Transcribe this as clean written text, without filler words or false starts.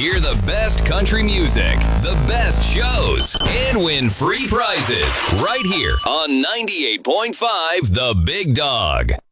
hear the best country music, the best shows, and win free prizes right here on 98.5 The Big Dog.